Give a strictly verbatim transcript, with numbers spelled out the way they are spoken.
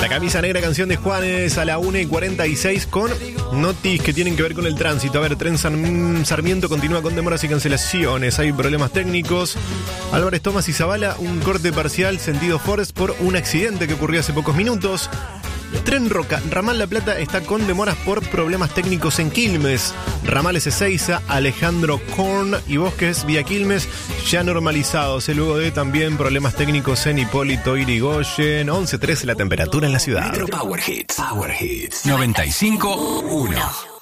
La camisa negra, canción de Juanes a la una y cuarenta y seis con notis que tienen que ver con el tránsito. A ver, Tren San Sarmiento continúa con demoras y cancelaciones. Hay problemas técnicos. Álvarez Thomas y Zavala, un corte parcial sentido Forest por un accidente que ocurrió hace pocos minutos. Tren Roca, Ramal La Plata está con demoras por problemas técnicos en Quilmes. Ramales Ezeiza, Alejandro Korn y Bosques vía Quilmes ya normalizados. Y luego de también problemas técnicos en Hipólito Yrigoyen. once trece la temperatura en la ciudad. Metro Power Hits. Power Hits. noventa y cinco uno.